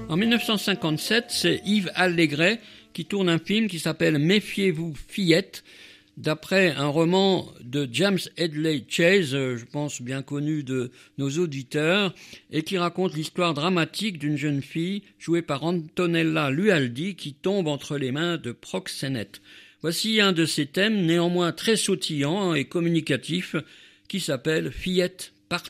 En 1957, c'est Yves Allégret qui tourne un film qui s'appelle « Méfiez-vous, fillette », d'après un roman de James Hedley Chase, je pense bien connu de nos auditeurs, et qui raconte l'histoire dramatique d'une jeune fille jouée par Antonella Lualdi qui tombe entre les mains de proxénètes. Voici un de ces thèmes néanmoins très sautillant et communicatif qui s'appelle « Fillette partie ».